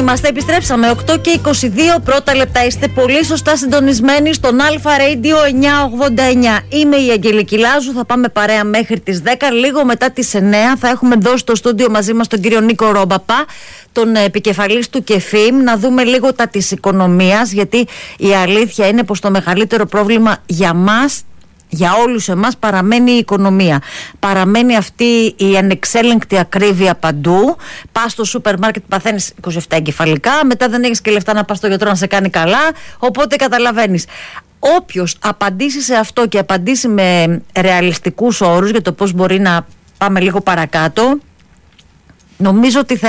Είμαστε, επιστρέψαμε 8 και 22 πρώτα λεπτά. Είστε πολύ σωστά συντονισμένοι στον Αλφα Radio 989. Είμαι η Αγγελική Λάζου, θα πάμε παρέα μέχρι τις 10. Λίγο μετά τις 9 θα έχουμε δώσει στο στούντιο μαζί μας τον κύριο Νίκο Ρόμπαπα, τον επικεφαλής του ΚΕΦΙΜ, να δούμε λίγο τα της οικονομίας, γιατί η αλήθεια είναι πως το μεγαλύτερο πρόβλημα για μας, για όλους εμάς, παραμένει η οικονομία. Παραμένει αυτή η ανεξέλεγκτη ακρίβεια παντού. Πας στο σούπερ μάρκετ, παθαίνεις 27 εγκεφαλικά, μετά δεν έχεις και λεφτά να πας στο γιατρό να σε κάνει καλά, οπότε καταλαβαίνεις. Όποιος απαντήσει σε αυτό και απαντήσει με ρεαλιστικούς όρους για το πώς μπορεί να πάμε λίγο παρακάτω, νομίζω ότι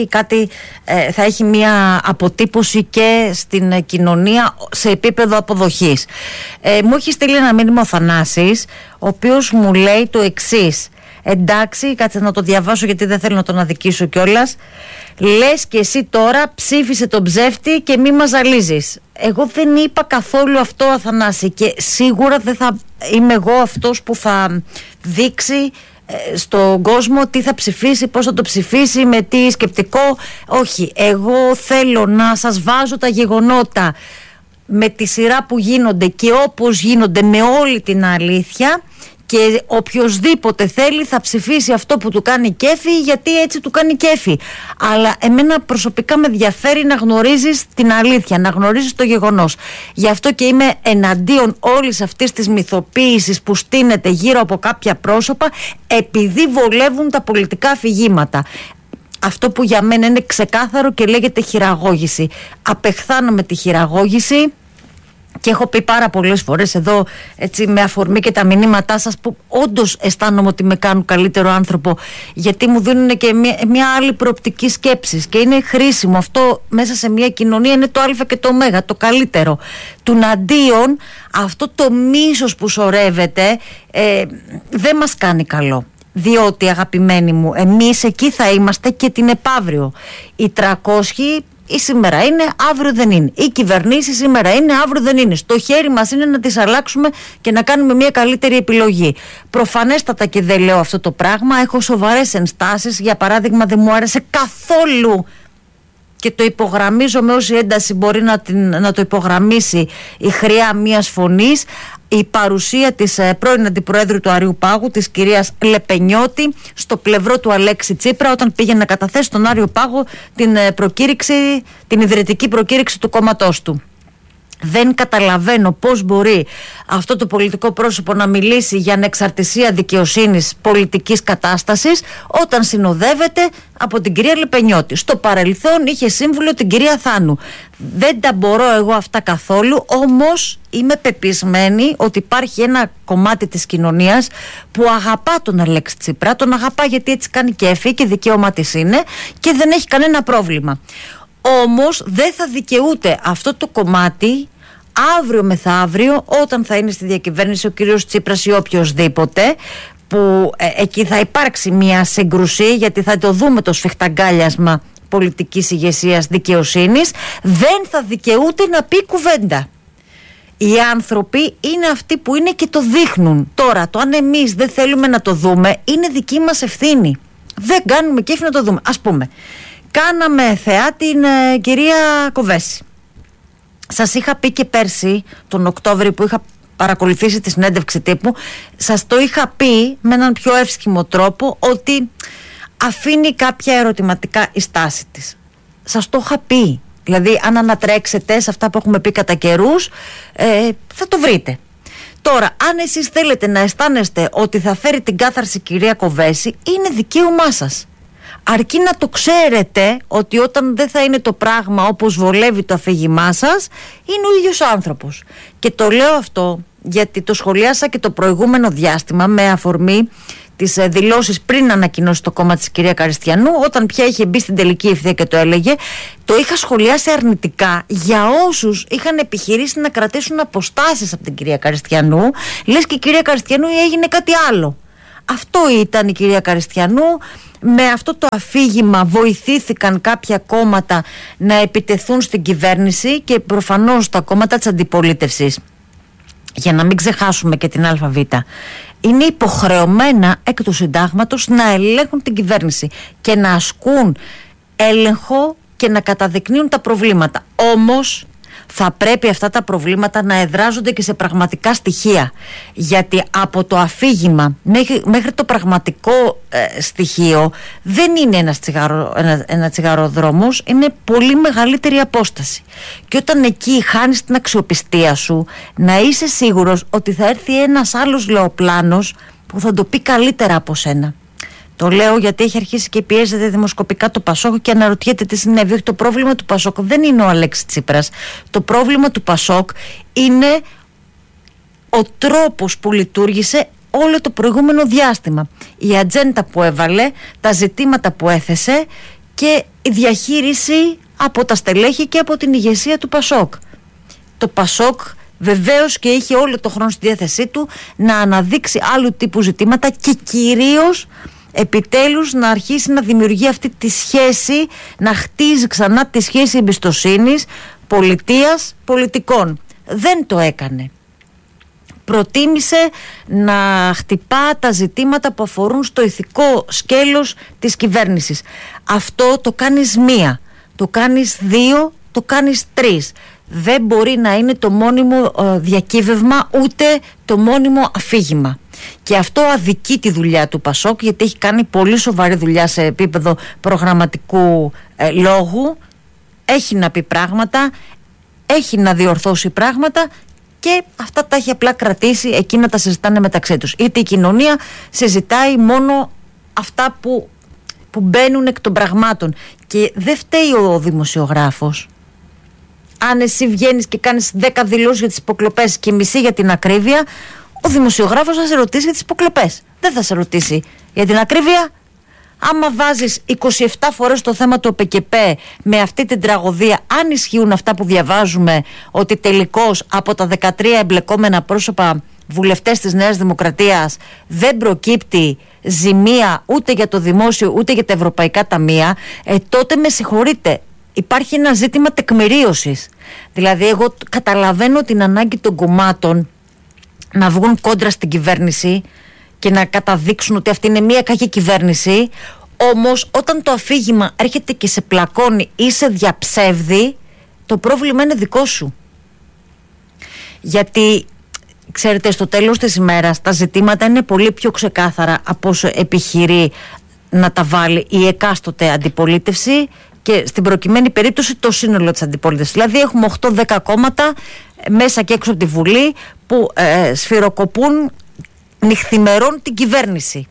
θα έχει μια αποτύπωση και στην κοινωνία σε επίπεδο αποδοχής. Μου έχει στείλει ένα μήνυμα ο Θανάσης, ο οποίος μου λέει το εξής. Εντάξει, κάτσε να το διαβάσω γιατί δεν θέλω να τον αδικήσω κιόλας. Λες και εσύ τώρα ψήφισε τον ψεύτη και μη μας ζαλίζεις. Εγώ δεν είπα καθόλου αυτό, Αθανάση, και σίγουρα δεν θα είμαι εγώ αυτός που θα δείξει στον κόσμο τι θα ψηφίσει, πώς θα το ψηφίσει, με τι σκεπτικό. Όχι, εγώ θέλω να σας βάζω τα γεγονότα με τη σειρά που γίνονται και όπως γίνονται, με όλη την αλήθεια, και οποιοσδήποτε θέλει θα ψηφίσει αυτό που του κάνει κέφι, γιατί έτσι του κάνει κέφι. Αλλά εμένα προσωπικά με ενδιαφέρει να γνωρίζεις την αλήθεια, να γνωρίζεις το γεγονός. Γι' αυτό και είμαι εναντίον όλης αυτής της μυθοποίησης που στείνεται γύρω από κάποια πρόσωπα, επειδή βολεύουν τα πολιτικά αφηγήματα. Αυτό που για μένα είναι ξεκάθαρο και λέγεται χειραγώγηση. Απεχθάνομαι τη χειραγώγηση. Και έχω πει πάρα πολλές φορές εδώ, έτσι, με αφορμή και τα μηνύματά σας, που όντως αισθάνομαι ότι με κάνουν καλύτερο άνθρωπο, γιατί μου δίνουν και μια άλλη προοπτική σκέψης, και είναι χρήσιμο αυτό μέσα σε μια κοινωνία. Είναι το α και το ω, το καλύτερο. Τουναντίον, αυτό το μίσος που σωρεύεται δεν μας κάνει καλό. Διότι, αγαπημένοι μου, εμείς εκεί θα είμαστε και την επαύριο. Οι 300 ή σήμερα είναι, αύριο δεν είναι. Οι κυβερνήσεις σήμερα είναι, αύριο δεν είναι. Στο χέρι μας είναι να τις αλλάξουμε και να κάνουμε μια καλύτερη επιλογή. Προφανέστατα και δεν λέω αυτό το πράγμα. Έχω σοβαρές ενστάσεις. Για παράδειγμα, δεν μου άρεσε καθόλου, και το υπογραμμίζω με όση ένταση μπορεί να το υπογραμμίσει η χρειά μιας φωνής, η παρουσία της πρώην Αντιπροέδρου του Αριού Πάγου, της κυρίας Λεπενιώτη, στο πλευρό του Αλέξη Τσίπρα, όταν πήγε να καταθέσει στον Άριο Πάγο την ιδρυτική προκήρυξη του κόμματός του. Δεν καταλαβαίνω πώς μπορεί αυτό το πολιτικό πρόσωπο να μιλήσει για ανεξαρτησία δικαιοσύνης πολιτικής κατάστασης όταν συνοδεύεται από την κυρία Λεπενιώτη. Στο παρελθόν είχε σύμβουλο την κυρία Θάνου. Δεν τα μπορώ εγώ αυτά καθόλου, όμως είμαι πεπισμένη ότι υπάρχει ένα κομμάτι της κοινωνίας που αγαπά τον Αλέξη Τσίπρα, τον αγαπά γιατί έτσι κάνει κέφι και δικαίωμα της είναι και δεν έχει κανένα πρόβλημα. Όμως δεν θα δικαιούται αυτό το κομμάτι αύριο μεθαύριο, όταν θα είναι στη διακυβέρνηση ο κύριος Τσίπρας ή οποιοσδήποτε, που εκεί θα υπάρξει μια σύγκρουση, γιατί θα το δούμε το σφιχταγκάλιασμα πολιτικής ηγεσίας, δικαιοσύνης, δεν θα δικαιούται να πει κουβέντα. Οι άνθρωποι είναι αυτοί που είναι και το δείχνουν. Τώρα, το αν εμείς δεν θέλουμε να το δούμε είναι δική μας ευθύνη. Δεν κάνουμε κέφι να το δούμε. Ας πούμε, κάναμε θεά την κυρία Κοβέση. Σας είχα πει και πέρσι τον Οκτώβριο που είχα παρακολουθήσει τη συνέντευξη τύπου, σας το είχα πει με έναν πιο εύσχυμο τρόπο, ότι αφήνει κάποια ερωτηματικά η στάση της. Σας το είχα πει. Δηλαδή, αν ανατρέξετε σε αυτά που έχουμε πει κατά καιρούς, θα το βρείτε. Τώρα, αν εσείς θέλετε να αισθάνεστε ότι θα φέρει την κάθαρση κυρία Κοβέση, είναι δικαίωμά σας. Αρκεί να το ξέρετε ότι όταν δεν θα είναι το πράγμα όπως βολεύει το αφήγημά σας, είναι ο ίδιος άνθρωπος. Και το λέω αυτό γιατί το σχολιάσα και το προηγούμενο διάστημα με αφορμή τις δηλώσεις πριν ανακοινώσει το κόμμα της κυρία Καριστιανού, όταν πια είχε μπει στην τελική ευθεία και το έλεγε. Το είχα σχολιάσει αρνητικά για όσους είχαν επιχειρήσει να κρατήσουν αποστάσεις από την κυρία Καριστιανού, λες και η κυρία Καριστιανού έγινε κάτι άλλο. Αυτό ήταν η κυρία Καριστιανού. Με αυτό το αφήγημα βοηθήθηκαν κάποια κόμματα να επιτεθούν στην κυβέρνηση και προφανώς τα κόμματα της αντιπολίτευσης, για να μην ξεχάσουμε και την ΑΒ, είναι υποχρεωμένα εκ του συντάγματος να ελέγχουν την κυβέρνηση και να ασκούν έλεγχο και να καταδεικνύουν τα προβλήματα. Όμως θα πρέπει αυτά τα προβλήματα να εδράζονται και σε πραγματικά στοιχεία, γιατί από το αφήγημα μέχρι το πραγματικό στοιχείο δεν είναι ένα τσιγαροδρόμος, είναι πολύ μεγαλύτερη απόσταση. Και όταν εκεί χάνεις την αξιοπιστία σου, να είσαι σίγουρος ότι θα έρθει ένας άλλος λεοπλάνος που θα το πει καλύτερα από σένα. Το λέω γιατί έχει αρχίσει και πιέζεται δημοσκοπικά το Πασόκ και αναρωτιέται τι συνέβη. Όχι, το πρόβλημα του Πασόκ δεν είναι ο Αλέξης Τσίπρας. Το πρόβλημα του Πασόκ είναι ο τρόπος που λειτουργήσε όλο το προηγούμενο διάστημα. Η ατζέντα που έβαλε, τα ζητήματα που έθεσε και η διαχείριση από τα στελέχη και από την ηγεσία του Πασόκ. Το Πασόκ βεβαίως και είχε όλο το χρόνο στη διάθεσή του να αναδείξει άλλου τύπου ζητήματα και κυρίως επιτέλους να αρχίσει να δημιουργεί αυτή τη σχέση, να χτίζει ξανά τη σχέση εμπιστοσύνης πολιτείας πολιτικών. Δεν το έκανε. Προτίμησε να χτυπά τα ζητήματα που αφορούν στο ηθικό σκέλος της κυβέρνησης. Αυτό το κάνεις μία, το κάνεις δύο, το κάνεις τρεις. Δεν μπορεί να είναι το μόνιμο διακύβευμα ούτε το μόνιμο αφήγημα. Και αυτό αδικεί τη δουλειά του Πασόκ, γιατί έχει κάνει πολύ σοβαρή δουλειά σε επίπεδο προγραμματικού λόγου. Έχει να πει πράγματα, έχει να διορθώσει πράγματα και αυτά τα έχει απλά κρατήσει εκεί να τα συζητάνε μεταξύ τους. Γιατί η κοινωνία συζητάει μόνο αυτά που μπαίνουν εκ των πραγμάτων. Και δεν φταίει ο δημοσιογράφος. Αν εσύ βγαίνεις και κάνεις 10 δηλώσεις για τις υποκλοπές και μισή για την ακρίβεια, ο δημοσιογράφος θα σε ρωτήσει για τις υποκλοπές. Δεν θα σε ρωτήσει για την ακρίβεια. Άμα βάζεις 27 φορές το θέμα του ΟΠΕΚΕΠΕ με αυτή την τραγωδία, αν ισχύουν αυτά που διαβάζουμε, ότι τελικώς από τα 13 εμπλεκόμενα πρόσωπα βουλευτές της Νέας Δημοκρατίας δεν προκύπτει ζημία ούτε για το δημόσιο ούτε για τα ευρωπαϊκά ταμεία, τότε με συγχωρείτε. Υπάρχει ένα ζήτημα τεκμηρίωσης. Δηλαδή, εγώ καταλαβαίνω την ανάγκη των κομμάτων να βγουν κόντρα στην κυβέρνηση και να καταδείξουν ότι αυτή είναι μια κακή κυβέρνηση. Όμως, όταν το αφήγημα έρχεται και σε πλακώνει ή σε διαψεύδει, το πρόβλημα είναι δικό σου. Γιατί, ξέρετε, στο τέλος της ημέρας τα ζητήματα είναι πολύ πιο ξεκάθαρα από όσο επιχειρεί να τα βάλει η εκάστοτε αντιπολίτευση και στην προκειμένη περίπτωση το σύνολο της αντιπολίτευσης. Δηλαδή έχουμε 8-10 κόμματα μέσα και έξω από τη Βουλή που σφυροκοπούν νυχθημερών την κυβέρνηση.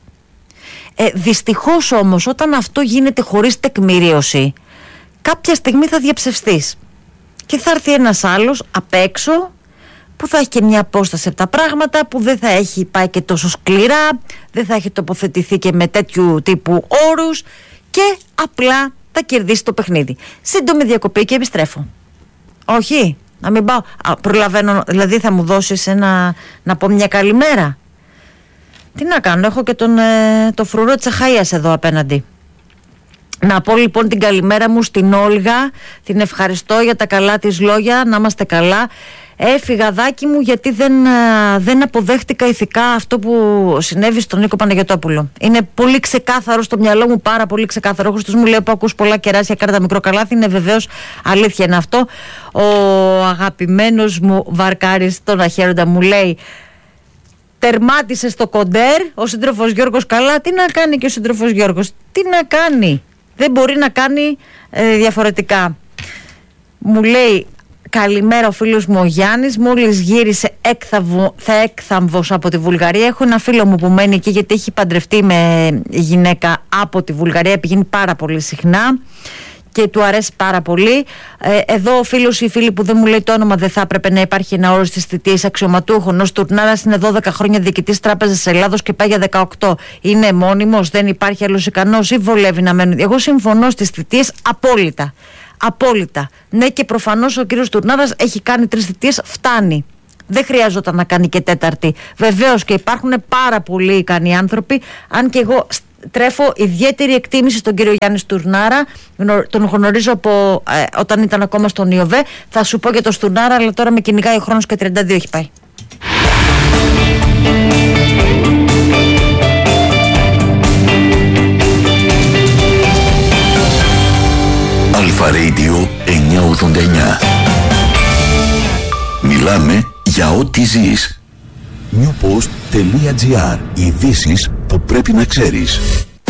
Δυστυχώς όμως, όταν αυτό γίνεται χωρίς τεκμηρίωση, κάποια στιγμή θα διαψευστείς και θα έρθει ένας άλλος απ' έξω που θα έχει και μια απόσταση από τα πράγματα, που δεν θα έχει πάει και τόσο σκληρά, δεν θα έχει τοποθετηθεί και με τέτοιου τύπου όρους και απλά θα κερδίσει το παιχνίδι. Σύντομη διακοπή και επιστρέφω. Όχι, να μην πάω. Προλαβαίνω, δηλαδή θα μου δώσεις να πω μια καλημέρα. Τι να κάνω, έχω και το φρουρό της Αχαΐας εδώ απέναντι. Να πω λοιπόν την καλημέρα μου στην Όλγα, την ευχαριστώ για τα καλά της λόγια, να είμαστε καλά. Έφυγα δάκι μου γιατί δεν αποδέχτηκα ηθικά αυτό που συνέβη στον Νίκο Παναγιωτόπουλο. Είναι πολύ ξεκάθαρο στο μυαλό μου, πάρα πολύ ξεκάθαρο. Ο Χριστός μου λέει που ακούς πολλά κεράσια, κάρτα μικρό καλάθι. Είναι βεβαίως αλήθεια είναι αυτό. Ο αγαπημένος μου Βαρκάρης, τον Αχέροντα, μου λέει τερμάτισε στο κοντέρ ο σύντροφος Γιώργος. Καλά, τι να κάνει και ο σύντροφος Γιώργος, τι να κάνει, δεν μπορεί να κάνει διαφορετικά. Μου λέει καλημέρα ο φίλος μου ο Γιάννης, μόλις γύρισε έκθαμβος από τη Βουλγαρία. Έχω ένα φίλο μου που μένει εκεί γιατί έχει παντρευτεί με γυναίκα από τη Βουλγαρία, πηγαίνει πάρα πολύ συχνά και του αρέσει πάρα πολύ. Εδώ ο φίλος ή η φίλη που δεν μου λέει το όνομα, δεν θα έπρεπε να υπάρχει ένα όρο στις θητείες αξιωματούχων. Ο Στουρνάρας είναι 12 χρόνια διοικητής Τράπεζας Ελλάδος και πάει για 18. Είναι μόνιμος, δεν υπάρχει άλλος ικανός ή βολεύει να μένει? Εγώ συμφωνώ στις θητείες απόλυτα. Απόλυτα. Ναι, και προφανώς ο κύριος Τουρνάρας έχει κάνει 3 θητείες, φτάνει. Δεν χρειάζονταν να κάνει και 4η. Βεβαίως και υπάρχουν πάρα πολλοί ικανοί άνθρωποι, αν και εγώ τρέφω ιδιαίτερη εκτίμηση στον κύριο Γιάννη Στουρνάρα. Τον γνωρίζω από όταν ήταν ακόμα στον ΙΟΒΕ. Θα σου πω για τον Στουρνάρα, αλλά τώρα με κυνηγάει ο χρόνος και 32 έχει πάει. Αλφα Radio 989. Μιλάμε για ό,τι ζεις. newpost.gr. Ειδήσεις που πρέπει να ξέρεις.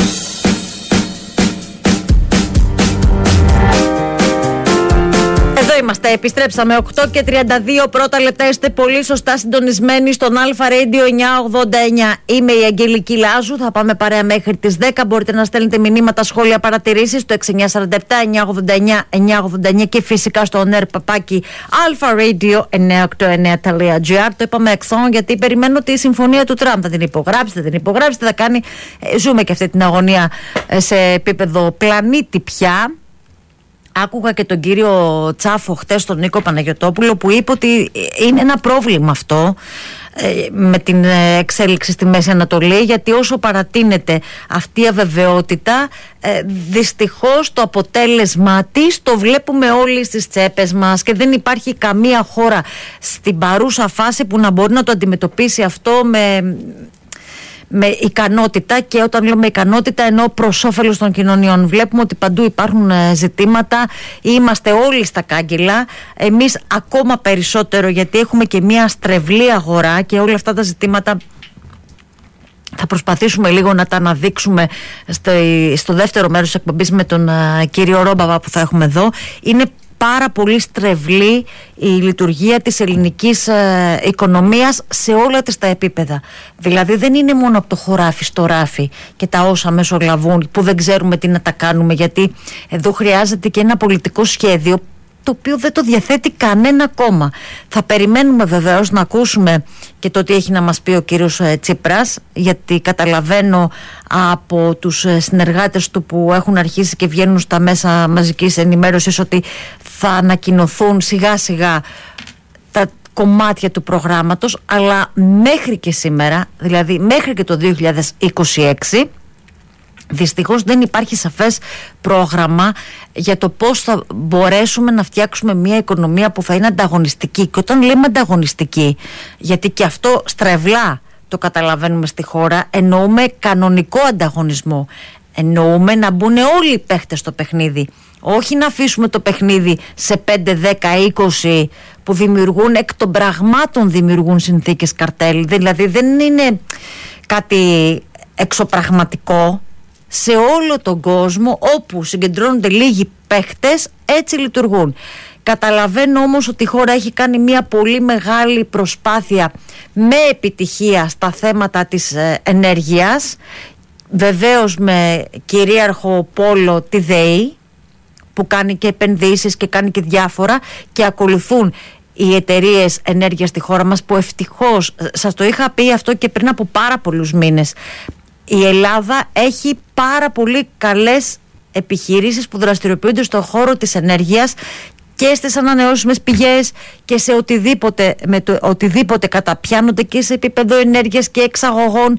Είμαστε, επιστρέψαμε 8:32 πρώτα λεπτά. Είστε πολύ σωστά συντονισμένοι στον Αλφα Radio 989. Είμαι η Αγγελική Λάζου. Θα πάμε παρέα μέχρι τις 10. Μπορείτε να στέλνετε μηνύματα, σχόλια, παρατηρήσεις στο 6947-989-989 και φυσικά στο ονέρ-παπάκι alpharadio989.gr. Το είπαμε εξώ γιατί περιμένω τη συμφωνία του Τραμπ. Θα την υπογράψετε, θα κάνει. Ζούμε και αυτή την αγωνία σε επίπεδο πλανήτη πια. Άκουγα και τον κύριο Τσάφο χτες, τον Νίκο Παναγιωτόπουλο, που είπε ότι είναι ένα πρόβλημα αυτό με την εξέλιξη στη Μέση Ανατολή, γιατί όσο παρατείνεται αυτή η αβεβαιότητα, δυστυχώς το αποτέλεσμα της το βλέπουμε όλοι στις τσέπες μας και δεν υπάρχει καμία χώρα στην παρούσα φάση που να μπορεί να το αντιμετωπίσει αυτό με ικανότητα, και όταν λέμε ικανότητα εννοώ προς όφελος των κοινωνιών. Βλέπουμε ότι παντού υπάρχουν ζητήματα, είμαστε όλοι στα κάγκελα, εμείς ακόμα περισσότερο, γιατί έχουμε και μια στρεβλή αγορά και όλα αυτά τα ζητήματα θα προσπαθήσουμε λίγο να τα αναδείξουμε στο δεύτερο μέρος της εκπομπής με τον κύριο Ρόμπαβα που θα έχουμε εδώ. Είναι πάρα πολύ στρεβλή η λειτουργία της ελληνικής οικονομίας σε όλα τα επίπεδα. Δηλαδή δεν είναι μόνο από το χωράφι στο ράφι και τα όσα μεσολαβούν που δεν ξέρουμε τι να τα κάνουμε, γιατί εδώ χρειάζεται και ένα πολιτικό σχέδιο το οποίο δεν το διαθέτει κανένα κόμμα. Θα περιμένουμε βεβαίως να ακούσουμε και το τι έχει να μας πει ο κύριος Τσίπρας, γιατί καταλαβαίνω από τους συνεργάτες του που έχουν αρχίσει και βγαίνουν στα μέσα μαζικής ενημέρωσης ότι θα ανακοινωθούν σιγά σιγά τα κομμάτια του προγράμματος, αλλά μέχρι και σήμερα, δηλαδή μέχρι και το 2026, δυστυχώς δεν υπάρχει σαφές πρόγραμμα για το πώς θα μπορέσουμε να φτιάξουμε μια οικονομία που θα είναι ανταγωνιστική. Και όταν λέμε ανταγωνιστική, γιατί και αυτό στρεβλά το καταλαβαίνουμε στη χώρα, εννοούμε κανονικό ανταγωνισμό. Εννοούμε να μπουν όλοι οι παίχτες στο παιχνίδι. Όχι να αφήσουμε το παιχνίδι σε 5, 10, 20 που δημιουργούν, εκ των πραγμάτων δημιουργούν συνθήκες καρτέλ. Δηλαδή δεν είναι κάτι εξωπραγματικό. Σε όλο τον κόσμο όπου συγκεντρώνονται λίγοι παίχτες, έτσι λειτουργούν. Καταλαβαίνω όμως ότι η χώρα έχει κάνει μια πολύ μεγάλη προσπάθεια με επιτυχία στα θέματα της ενέργειας, βεβαίως με κυρίαρχο πόλο τη ΔΕΗ που κάνει και επενδύσεις και κάνει και διάφορα, και ακολουθούν οι εταιρείες ενέργειας στη χώρα μας, που ευτυχώς, σας το είχα πει αυτό και πριν από πάρα πολλούς μήνες, η Ελλάδα έχει πάρα πολύ καλές επιχειρήσεις που δραστηριοποιούνται στον χώρο της ενέργειας και στις ανανεώσιμες πηγές και σε οτιδήποτε καταπιάνονται και σε επίπεδο ενέργειας και εξαγωγών.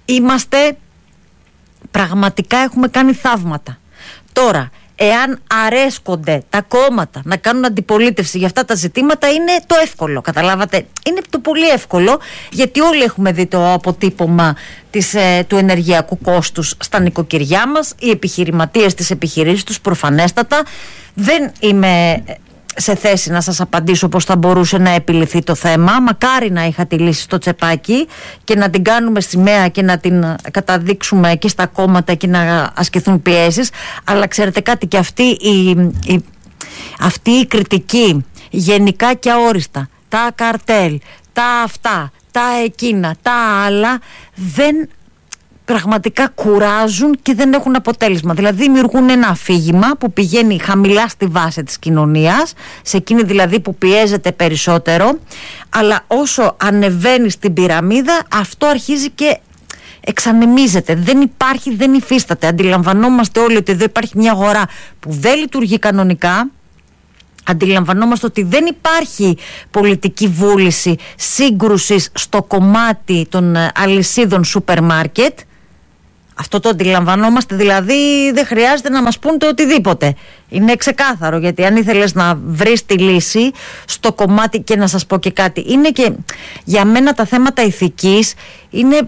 Πραγματικά έχουμε κάνει θαύματα. Τώρα, εάν αρέσκονται τα κόμματα να κάνουν αντιπολίτευση για αυτά τα ζητήματα, είναι το εύκολο, καταλάβατε. Είναι το πολύ εύκολο, γιατί όλοι έχουμε δει το αποτύπωμα του ενεργειακού κόστους στα νοικοκυριά μας, οι επιχειρηματίες της επιχειρήσης τους προφανέστατα. Δεν είμαι σε θέση να σας απαντήσω πώς θα μπορούσε να επιλυθεί το θέμα. Μακάρι να είχα τη λύση στο τσεπάκι και να την κάνουμε σημαία και να την καταδείξουμε και στα κόμματα και να ασκηθούν πιέσεις. Αλλά ξέρετε κάτι, και αυτή η κριτική γενικά και αόριστα, τα καρτέλ, τα αυτά, τα εκείνα, τα άλλα, δεν πραγματικά κουράζουν και δεν έχουν αποτέλεσμα. Δηλαδή δημιουργούν ένα αφήγημα που πηγαίνει χαμηλά στη βάση της κοινωνίας, σε εκείνη δηλαδή που πιέζεται περισσότερο, αλλά όσο ανεβαίνει στην πυραμίδα αυτό αρχίζει και εξανεμίζεται. Δεν υπάρχει, δεν υφίσταται. Αντιλαμβανόμαστε όλοι ότι εδώ υπάρχει μια αγορά που δεν λειτουργεί κανονικά. Αντιλαμβανόμαστε ότι δεν υπάρχει πολιτική βούληση σύγκρουσης στο κομμάτι των αλυσίδων σούπερ μάρκετ. Αυτό το αντιλαμβανόμαστε, δηλαδή δεν χρειάζεται να μας πούν το οτιδήποτε. Είναι ξεκάθαρο, γιατί αν ήθελες να βρεις τη λύση στο κομμάτι, και να σας πω και κάτι, είναι και για μένα τα θέματα ηθικής είναι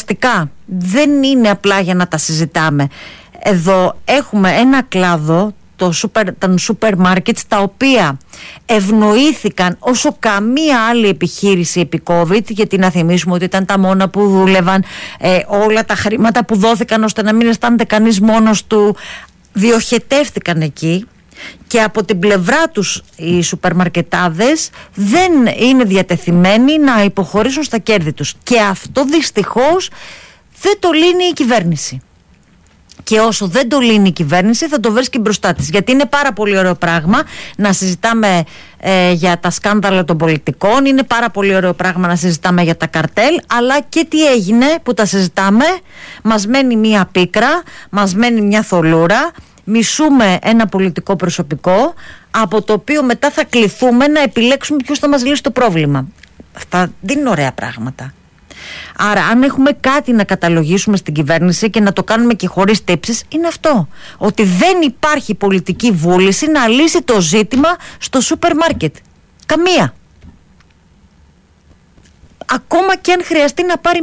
ουσιαστικά, δεν είναι απλά για να τα συζητάμε. Εδώ έχουμε ένα κλάδο των σούπερ μάρκετς, τα οποία ευνοήθηκαν όσο καμία άλλη επιχείρηση επί COVID, γιατί να θυμίσουμε ότι ήταν τα μόνα που δούλευαν, όλα τα χρήματα που δόθηκαν ώστε να μην αισθάνεται κανείς μόνος του διοχετεύτηκαν εκεί. Και από την πλευρά τους οι σούπερμαρκετάδες δεν είναι διατεθειμένοι να υποχωρήσουν στα κέρδη τους. Και αυτό δυστυχώς δεν το λύνει η κυβέρνηση. Και όσο δεν το λύνει η κυβέρνηση θα το βρίσκει μπροστά της. Γιατί είναι πάρα πολύ ωραίο πράγμα να συζητάμε για τα σκάνδαλα των πολιτικών, είναι πάρα πολύ ωραίο πράγμα να συζητάμε για τα καρτέλ, αλλά και τι έγινε που τα συζητάμε, μας μένει μια πίκρα, μας μένει μια θολούρα. Μισούμε ένα πολιτικό προσωπικό, από το οποίο μετά θα κληθούμε να επιλέξουμε ποιος θα μας λύσει το πρόβλημα. Αυτά δεν είναι ωραία πράγματα. Άρα αν έχουμε κάτι να καταλογίσουμε στην κυβέρνηση και να το κάνουμε και χωρίς τύψεις, είναι αυτό. Ότι δεν υπάρχει πολιτική βούληση να λύσει το ζήτημα στο σούπερ μάρκετ. Καμία. Ακόμα και αν χρειαστεί να πάρει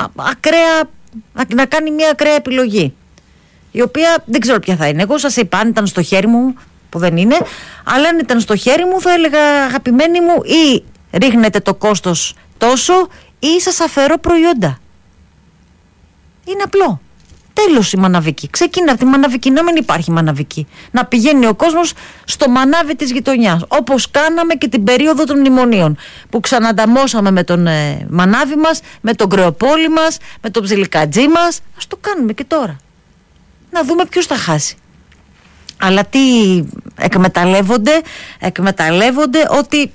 να κάνει μια ακραία επιλογή, η οποία δεν ξέρω ποια θα είναι. Εγώ σας είπα, αν ήταν στο χέρι μου, που δεν είναι, αλλά αν ήταν στο χέρι μου θα έλεγα, αγαπημένοι μου, ή ρίχνετε το κόστος τόσο ή σας αφαιρώ προϊόντα. Είναι απλό. Τέλος η μαναβική. Ξεκίνα από τη μαναβική, να μην υπάρχει μαναβική. Να πηγαίνει ο κόσμος στο μανάβι της γειτονιάς. Όπως κάναμε και την περίοδο των μνημονίων, που ξανανταμώσαμε με τον μανάβι μας, με τον κρεοπόλη μας, με τον ψιλικατζή μας. Ας το κάνουμε και τώρα. Να δούμε ποιος θα χάσει. Αλλά τι εκμεταλλεύονται ότι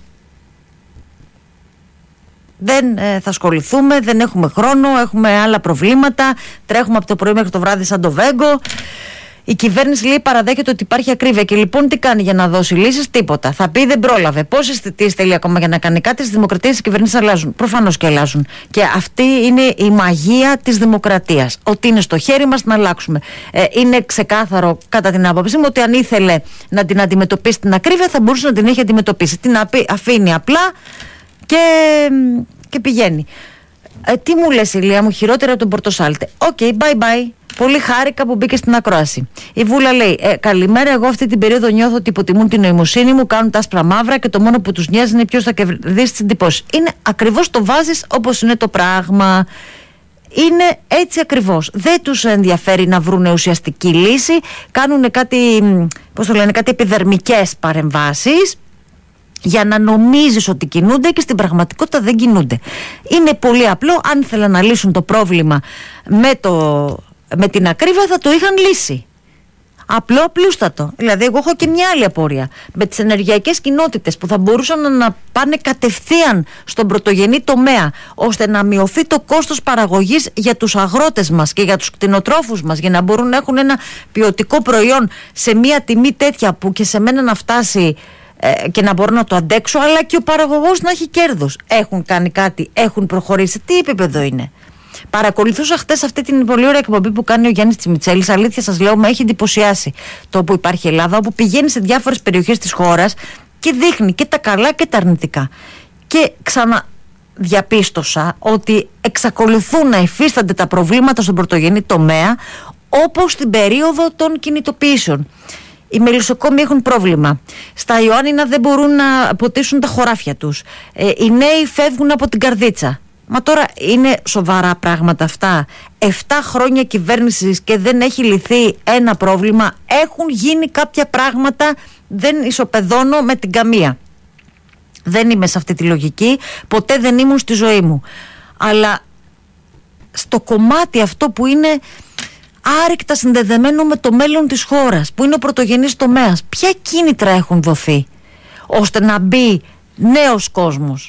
δεν θα ασχοληθούμε, δεν έχουμε χρόνο, έχουμε άλλα προβλήματα, τρέχουμε από το πρωί μέχρι το βράδυ σαν το Βέγκο. Η κυβέρνηση λέει παραδέχεται ότι υπάρχει ακρίβεια και λοιπόν τι κάνει για να δώσει λύσεις? Τίποτα. Θα πει δεν πρόλαβε. Πόσες θητείες θέλει ακόμα για να κάνει κάτι? Στις δημοκρατίες οι κυβερνήσεις αλλάζουν. Προφανώς και αλλάζουν. Και αυτή είναι η μαγεία της δημοκρατίας. Ότι είναι στο χέρι μας να αλλάξουμε. Είναι ξεκάθαρο κατά την άποψή μου ότι αν ήθελε να την αντιμετωπίσει την ακρίβεια θα μπορούσε να την έχει αντιμετωπίσει. Την αφήνει απλά και πηγαίνει. Τι μου λες, Ηλία μου? Χειρότερα από τον Πορτοσάλτε. Οκ, bye bye. Πολύ χάρηκα που μπήκε στην ακρόαση. Η Βούλα λέει: καλημέρα. Εγώ αυτή την περίοδο νιώθω ότι υποτιμούν την νοημοσύνη μου, κάνουν τα άσπρα μαύρα και το μόνο που τους νοιάζει είναι ποιος θα κερδίσει τις εντυπώσεις. Είναι ακριβώς, το βάζεις όπως είναι το πράγμα. Είναι έτσι ακριβώς. Δεν τους ενδιαφέρει να βρουν ουσιαστική λύση. Κάνουν κάτι, κάτι επιδερμικές παρεμβάσεις, για να νομίζεις ότι κινούνται και στην πραγματικότητα δεν κινούνται. Είναι πολύ απλό. Αν ήθελαν να λύσουν το πρόβλημα με την ακρίβεια θα το είχαν λύσει. Απλό, απλούστατο. Δηλαδή εγώ έχω και μια άλλη απορία. Με τις ενεργειακές κοινότητες που θα μπορούσαν να πάνε κατευθείαν στον πρωτογενή τομέα, ώστε να μειωθεί το κόστος παραγωγής για τους αγρότες μας και για τους κτηνοτρόφους μας, για να μπορούν να έχουν ένα ποιοτικό προϊόν σε μια τιμή τέτοια που και σε μένα να φτάσει και να μπορώ να το αντέξω, αλλά και ο παραγωγός να έχει κέρδος. Έχουν κάνει κάτι, έχουν προχωρήσει? Τι επίπεδο είναι? Παρακολουθούσα χτες αυτή την πολύ ωραία εκπομπή που κάνει ο Γιάννης Τσιμιτσέλης. Αλήθεια σας λέω, με έχει εντυπωσιάσει το που υπάρχει Ελλάδα, όπου πηγαίνει σε διάφορες περιοχές της χώρας και δείχνει και τα καλά και τα αρνητικά. Και ξαναδιαπίστωσα ότι εξακολουθούν να υφίστανται τα προβλήματα στον πρωτογενή τομέα, όπως στην περίοδο των κινητοποιήσεων. Οι μελισσοκόμοι έχουν πρόβλημα. Στα Ιωάννινα δεν μπορούν να ποτίσουν τα χωράφια τους. Οι νέοι φεύγουν από την καρδίτσα. Μα τώρα είναι σοβαρά πράγματα αυτά? 7 χρόνια κυβέρνησης και δεν έχει λυθεί ένα πρόβλημα. Έχουν γίνει κάποια πράγματα, δεν ισοπεδώνω με την καμία. Δεν είμαι σε αυτή τη λογική, ποτέ δεν ήμουν στη ζωή μου. Αλλά στο κομμάτι αυτό που είναι άρρηκτα συνδεδεμένο με το μέλλον της χώρας, που είναι ο πρωτογενής τομέας, ποια κίνητρα έχουν δοθεί ώστε να μπει νέος κόσμος?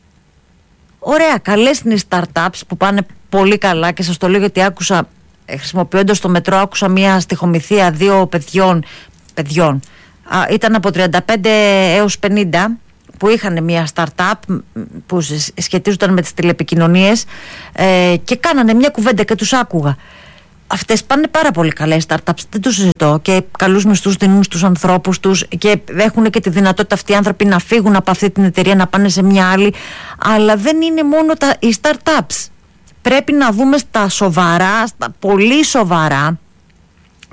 Ωραία, καλές είναι οι startups που πάνε πολύ καλά, και σας το λέω γιατί άκουσα, χρησιμοποιώντας το μετρό, άκουσα μια στιχομυθία 2 παιδιών. Ήταν από 35 έως 50 που είχαν μια startup που σχετίζονταν με τις τηλεπικοινωνίες και κάνανε μια κουβέντα και τους άκουγα. Αυτές πάνε πάρα πολύ καλά οι startups, δεν το συζητώ, και καλούς μισθούς δίνουν στους ανθρώπους τους και έχουν και τη δυνατότητα αυτοί οι άνθρωποι να φύγουν από αυτή την εταιρεία, να πάνε σε μια άλλη. Αλλά δεν είναι μόνο οι startups. Πρέπει να δούμε στα σοβαρά, στα πολύ σοβαρά,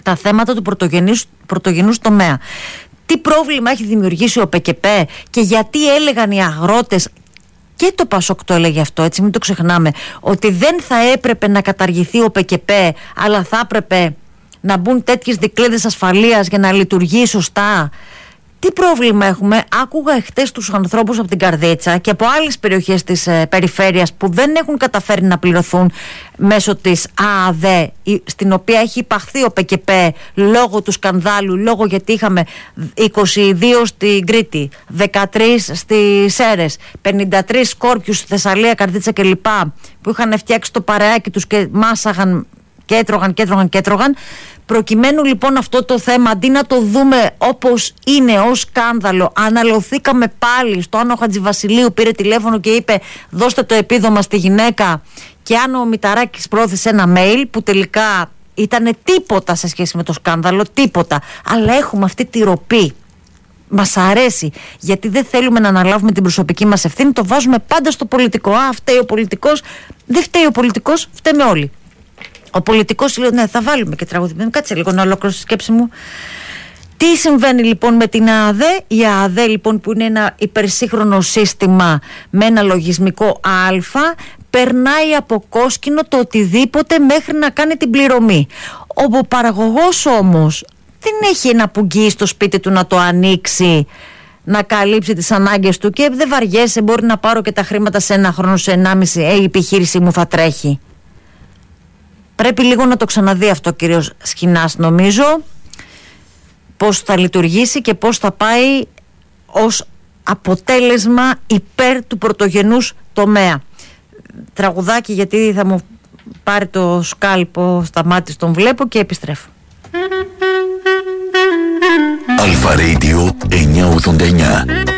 τα θέματα του πρωτογενούς τομέα. Τι πρόβλημα έχει δημιουργήσει ο ΠΚΠ και γιατί έλεγαν οι αγρότες, και το ΠΑΣΟΚ το έλεγε αυτό, έτσι μην το ξεχνάμε, ότι δεν θα έπρεπε να καταργηθεί ο ΠΚΠ, αλλά θα έπρεπε να μπουν τέτοιες δικλείδες ασφαλείας για να λειτουργεί σωστά. Τι πρόβλημα έχουμε? Άκουγα εχθές τους ανθρώπους από την Καρδίτσα και από άλλες περιοχές της περιφέρειας που δεν έχουν καταφέρει να πληρωθούν μέσω της ΑΑΔ, στην οποία έχει υπαχθεί ο ΠΚΠ λόγω του σκανδάλου, λόγω γιατί είχαμε 22 στην Κρήτη, 13 στις Σέρρες, 53 Σκόρπιους στη Θεσσαλία, Καρδίτσα κλπ, που είχαν φτιάξει το παρεάκι τους και μάσαγαν και έτρωγαν. Προκειμένου λοιπόν αυτό το θέμα, αντί να το δούμε όπως είναι ως σκάνδαλο, αναλωθήκαμε πάλι στο αν ο Χατζηβασιλείου πήρε τηλέφωνο και είπε δώστε το επίδομα στη γυναίκα, και αν ο Μηταράκης πρόθεσε ένα mail που τελικά ήταν τίποτα σε σχέση με το σκάνδαλο, τίποτα, αλλά έχουμε αυτή τη ροπή. Μας αρέσει, γιατί δεν θέλουμε να αναλάβουμε την προσωπική μας ευθύνη, το βάζουμε πάντα στο πολιτικό. Φταίει ο πολιτικός. Δεν φταίει ο πολιτικός, φταίμε όλοι. Ο πολιτικός λέει ναι, θα βάλουμε και τραγούδι. Κάτσε λίγο να ολοκληρώσω τη σκέψη μου. Τι συμβαίνει λοιπόν με την ΑΑΔΕ? Η ΑΑΔΕ λοιπόν, που είναι ένα υπερσύγχρονο σύστημα με ένα λογισμικό Α, περνάει από κόσκινο το οτιδήποτε μέχρι να κάνει την πληρωμή. Ο παραγωγός όμως δεν έχει ένα πουγγί στο σπίτι του να το ανοίξει, να καλύψει τις ανάγκες του, και δεν βαριέσαι, μπορεί να πάρω και τα χρήματα σε ένα χρόνο, σε 1,5, η επιχείρηση μου θα τρέχει. Πρέπει λίγο να το ξαναδεί αυτό ο κύριος Σχοινάς, νομίζω, πώς θα λειτουργήσει και πώς θα πάει ως αποτέλεσμα υπέρ του πρωτογενούς τομέα. Τραγουδάκι, γιατί θα μου πάρει το σκάλπο στα μάτια, τον βλέπω, και επιστρέφω. Αλφα Radio 989.